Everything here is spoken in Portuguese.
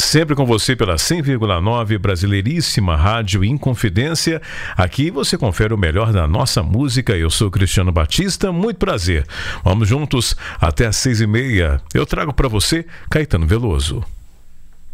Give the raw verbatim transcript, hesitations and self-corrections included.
Sempre com você pela cem vírgula nove Brasileiríssima Rádio Inconfidência. Aqui você confere o melhor da nossa música. Eu sou Cristiano Batista, muito prazer. Vamos juntos até às seis e meia. Eu trago para você Caetano Veloso.